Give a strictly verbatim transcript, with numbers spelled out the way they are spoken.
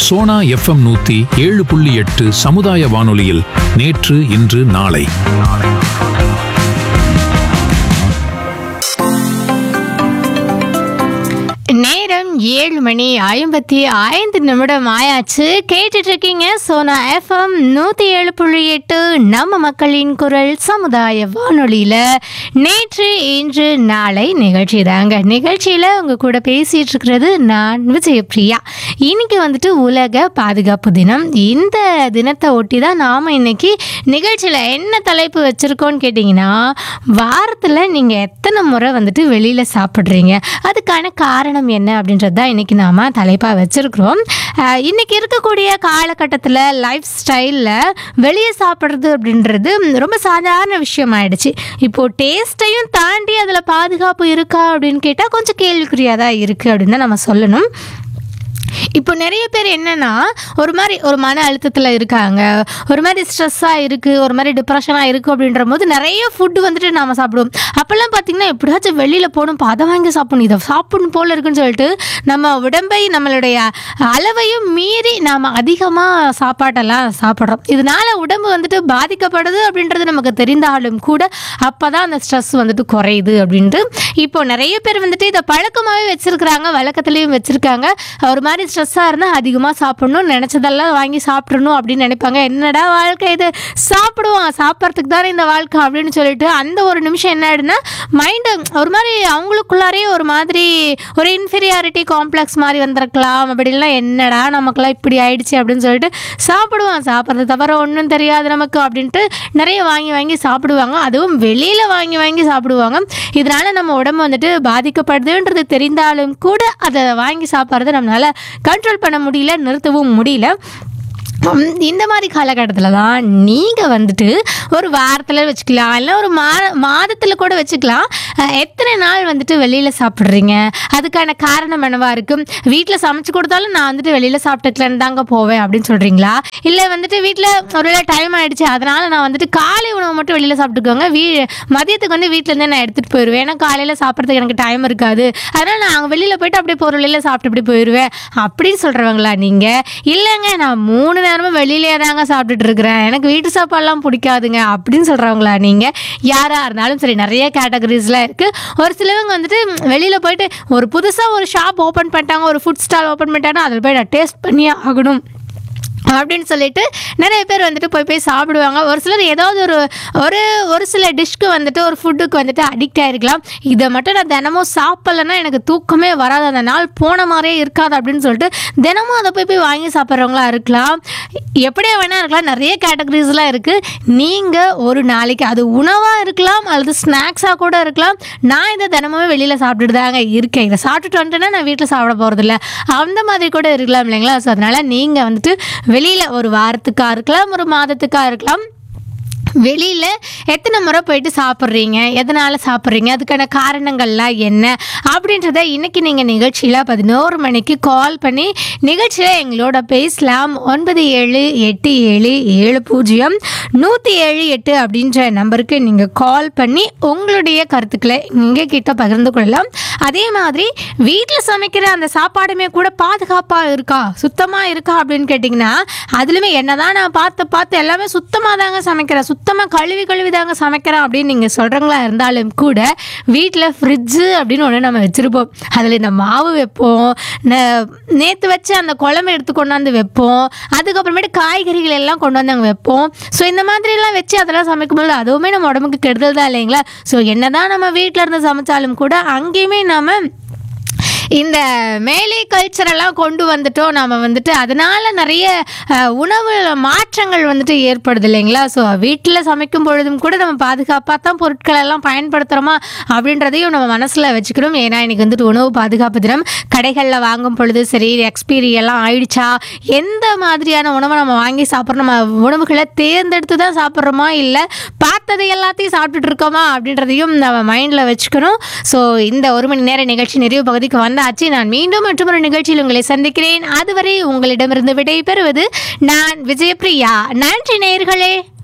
Sona FM நூத்தி ஏழு புள்ளி எட்டு சமுதாய வானொலியில் நேற்று இன்று நாளை. நேரம் ஏழு மணி ஐம்பத்தி ஐந்து நிமிடம் ஆயாச்சு. கேட்டுட்டு இருக்கீங்க சோனா எஃப்எம் நூத்தி ஏழு புள்ளி எட்டு நம்ம மக்களின் குரல் சமுதாய வானொலியில நேற்று இன்று நாளை நிகழ்ச்சி தாங்க. நிகழ்ச்சியில உங்க கூட பேசிட்டு இருக்கிறது நான் விஜயபிரியா. இன்னைக்கு வந்துட்டு உலக பாதுகாப்பு தினம். இந்த தினத்தை ஒட்டி தான் நாம இன்னைக்கு நிகழ்ச்சியில என்ன தலைப்பு வச்சிருக்கோம்னு கேட்டீங்கன்னா, வாரத்துல நீங்க எத்தனை முறை வந்துட்டு வெளியில சாப்பிட்றீங்க, அதுக்கான காரணம் என்ன அப்படின்றது தான் இன்னைக்கு நாம தலைப்பா வச்சிருக்கிறோம். இன்னைக்கு இருக்கக்கூடிய காலகட்டத்தில் லைஃப் ஸ்டைலில் வெளியே சாப்பிட்றது அப்படின்றது ரொம்ப சாதாரண விஷயம் ஆயிடுச்சு. இப்போ டேஸ்ட்டையும் தாண்டி அதில் பாதுகாப்பு இருக்கா அப்படின்னு கேட்டால் கொஞ்சம் கேள்விக்குறியாக தான் இருக்குது அப்படின்னு தான் நம்ம சொல்லணும். இப்போ நிறைய பேர் என்னன்னா, ஒரு மாதிரி ஒரு மன அழுத்தத்தில் இருக்காங்க, ஒரு மாதிரி ஸ்ட்ரெஸ்ஸாக இருக்குது, ஒரு மாதிரி டிப்ரெஷனாக இருக்குது அப்படின்ற போது நிறைய ஃபுட்டு வந்துட்டு நாம் சாப்பிடுவோம். அப்போல்லாம் பார்த்திங்கன்னா எப்படியாச்சும் வெளியில் போகணும், அதை வாங்கி சாப்பிடணும், இதை சாப்பிடணும் போல் இருக்குன்னு சொல்லிட்டு நம்ம உடம்பை நம்மளுடைய அளவையும் மீறி நாம் அதிகமாக சாப்பாட்டெல்லாம் சாப்பிட்றோம். இதனால் உடம்பு வந்துட்டு பாதிக்கப்படுது அப்படின்றது நமக்கு தெரிந்தாலும் கூட அப்போ தான் அந்த ஸ்ட்ரெஸ் வந்துட்டு குறையுது அப்படின்ட்டு இப்போ நிறைய பேர் வந்துட்டு இதை பழக்கமாகவே வச்சுருக்கிறாங்க, வழக்கத்துலேயும் வச்சுருக்காங்க. ஒரு மாதிரி ஸ்ட்ரெஸ்ஸாக இருந்தால் அதிகமாக சாப்பிடணும், நினச்சதெல்லாம் வாங்கி சாப்பிட்றணும் அப்படின்னு நினைப்பாங்க. என்னடா வாழ்க்கை இது, சாப்பிடுவோம், சாப்பிட்றதுக்கு தானே இந்த வாழ்க்கை அப்படின்னு சொல்லிட்டு அந்த ஒரு நிமிஷம் என்ன ஆயிடுனா மைண்டு ஒரு மாதிரி அவங்களுக்குள்ளாரே ஒரு மாதிரி ஒரு இன்ஃபீரியாரிட்டி காம்ப்ளெக்ஸ் மாதிரி வந்திருக்கலாம். அப்படின்லாம் என்னடா நமக்குலாம் இப்படி ஆயிடுச்சு அப்படின்னு சொல்லிட்டு சாப்பிடுவோம், சாப்பிட்றது தவிர ஒன்றும் தெரியாது நமக்கு அப்படின்ட்டு நிறைய வாங்கி வாங்கி சாப்பிடுவாங்க. அதுவும் வெளியில் வாங்கி வாங்கி சாப்பிடுவாங்க. இதனால் நம்ம உடம்பு வந்துட்டு பாதிக்கப்படுதுன்றது தெரிந்தாலும் கூட அதை வாங்கி சாப்பிட்றது நம்மளால் கண்ட்ரோல் பண்ண முடியல, நிறுத்தவும் முடியல. இந்த மாதிரி காலகட்டத்தில் தான் நீங்கள் வந்துட்டு ஒரு வாரத்தில் வச்சுக்கலாம், இல்லை ஒரு மா மாதத்தில் கூட வச்சுக்கலாம். எத்தனை நாள் வந்துட்டு வெளியில் சாப்பிட்றீங்க, அதுக்கான காரணம் என்னவா இருக்கும்? வீட்டில் சமைச்சு கொடுத்தாலும் நான் வந்துட்டு வெளியில் சாப்பிட்டுக்கலன்னு தாங்க போவேன் அப்படின்னு சொல்கிறீங்களா? இல்லை வந்துட்டு வீட்டில் ஒரு டைம் ஆகிடுச்சு அதனால் நான் வந்துட்டு காலை உணவு மட்டும் வெளியில் சாப்பிட்டுக்குவாங்க, வீ மதியத்துக்கு வந்து வீட்டிலேருந்தே நான் எடுத்துகிட்டு போயிடுவேன், ஏன்னா காலையில் சாப்பிட்றதுக்கு எனக்கு டைம் இருக்காது, அதனால் நான் அங்கே வெளியில் போய்ட்டு அப்படியே பொருளில் சாப்பிட்டு இப்படி போயிடுவேன் அப்படின்னு சொல்கிறவங்களா நீங்கள்? இல்லைங்க, நான் மூணு நேரமும் வெளியிலே தாங்க சாப்பிட்டுட்டு இருக்கிறேன், எனக்கு வீட்டு சாப்பாடுலாம் பிடிக்காதுங்க அப்படின்னு சொல்கிறவங்களா நீங்கள்? யாராக இருந்தாலும் சரி, நிறைய கேட்டகரிஸ்லாம் இருக்குது. ஒரு சிலவங்க வந்துட்டு வெளியில் போயிட்டு ஒரு புதுசாக ஒரு ஷாப் ஓப்பன் பண்ணிட்டாங்க, ஒரு ஃபுட் ஸ்டால் ஓப்பன் பண்ணிட்டாங்கன்னா அதில் போய் நான் டேஸ்ட் பண்ணியே ஆகணும் அப்படின்னு சொல்லிட்டு நிறைய பேர் வந்துட்டு போய் போய் சாப்பிடுவாங்க. ஒரு சிலர் ஏதாவது ஒரு ஒரு ஒரு சில டிஷ்க்கு வந்துட்டு ஒரு ஃபுட்டுக்கு வந்துட்டு அடிக்ட் ஆகிருக்கலாம். இதை மட்டும் நான் தினமும் சாப்பிட்லன்னா எனக்கு தூக்கமே வராது, அந்த நாள் போன மாதிரியே இருக்காது அப்படின்னு சொல்லிட்டு தினமும் அதை போய் போய் வாங்கி சாப்பிட்றவங்களா இருக்கலாம். எப்படியே வேணால் இருக்கலாம், நிறைய கேட்டகரிஸ்லாம் இருக்குது. நீங்கள் ஒரு நாளைக்கு அது உணவாக இருக்கலாம் அல்லது ஸ்நாக்ஸாக கூட இருக்கலாம். நான் இதை தினமுமே வெளியில் சாப்பிட்டுட்டு தாங்க இருக்கேன், இதை சாப்பிட்டுட்டு வந்துட்டேன்னா நான் வீட்டில் சாப்பிட போகிறதில்ல, அந்த மாதிரி கூட இருக்கலாம் இல்லைங்களா? ஸோ அதனால் நீங்கள் வந்துட்டு வெளியில் ஒரு வாரத்துக்காக இருக்கலாம், ஒரு மாதத்துக்காக இருக்கலாம், வெளியில் எத்தனை முறை போயிட்டு சாப்பிட்றீங்க, எதனால் சாப்பிட்றீங்க, அதுக்கான காரணங்கள்லாம் என்ன அப்படின்றத இன்றைக்கி நீங்கள் நிகழ்ச்சியில் பதினோரு மணிக்கு கால் பண்ணி நிகழ்ச்சியில் எங்களோட பேசலாம். ஒன்பது ஏழு எட்டு ஏழு ஏழு பூஜ்ஜியம் நூற்றி ஏழு எட்டு அப்படின்ற நம்பருக்கு நீங்கள் கால் பண்ணி உங்களுடைய கருத்துக்களை எங்கள் கிட்ட பகிர்ந்து கொள்ளலாம். அதே மாதிரி வீட்டில் சமைக்கிற அந்த சாப்பாடுமே கூட பாதுகாப்பாக இருக்கா, சுத்தமாக இருக்கா அப்படின்னு கேட்டிங்கன்னா, அதுலேயுமே என்ன தான் நான் பார்த்து பார்த்து எல்லாமே சுத்தமாக தாங்க சமைக்கிறேன், சுத்தமாக கழுவி கழுவி தாங்க சமைக்கிறேன் அப்படின்னு நீங்கள் சொல்கிறவங்களா இருந்தாலும் கூட வீட்டில் ஃப்ரிட்ஜு அப்படின்னு ஒன்று நம்ம வச்சுருப்போம். அதில் இந்த மாவு வைப்போம், நேற்று வச்சு அந்த குழம்பு எடுத்து கொண்டாந்து வைப்போம், அதுக்கப்புறமேட்டு காய்கறிகள் எல்லாம் கொண்டு வந்து அங்கே வைப்போம். ஸோ இந்த மாதிரிலாம் வச்சு அதெல்லாம் சமைக்கும்போது அதுவுமே நம்ம உடம்புக்கு கெடுதல் தான் இல்லைங்களா? ஸோ என்ன தான் நம்ம வீட்டில் இருந்து சமைச்சாலும் கூட அங்கேயுமே நம்ம இந்த மேலே கல்ச்சரெல்லாம் கொண்டு வந்துட்டோம் நாம் வந்துட்டு, அதனால் நிறைய உணவு மாற்றங்கள் வந்துட்டு ஏற்படுது இல்லைங்களா? ஸோ வீட்டில் சமைக்கும் பொழுதும் கூட நம்ம பாதுகாப்பாக தான் பொருட்களெல்லாம் பயன்படுத்துகிறோமா அப்படின்றதையும் நம்ம மனசில் வச்சுக்கணும். ஏன்னா இன்றைக்கி வந்துட்டு உணவு பாதுகாப்பு தினம். கடைகளில் வாங்கும் பொழுது சரி, எக்ஸ்பீரி எல்லாம் ஆயிடுச்சா, எந்த மாதிரியான உணவை நம்ம வாங்கி சாப்பிட்றோம், நம்ம உணவுகளை தேர்ந்தெடுத்து தான் சாப்பிட்றோமா இல்லை பார்த்ததை எல்லாத்தையும் சாப்பிட்டுட்டு இருக்கோமா அப்படின்றதையும் நம்ம மைண்டில் வச்சுக்கணும். ஸோ இந்த ஒரு மணி நேர நிகழ்ச்சி நிறைவு பகுதிக்கு வந்தாச்சு. நான் மீண்டும் மற்றொரு நிகழ்ச்சியில் உங்களை சந்திக்கிறேன். அதுவரை உங்களிடமிருந்து விடை பெறுவது நான் விஜயபிரியா. நன்றி நேயர்களே.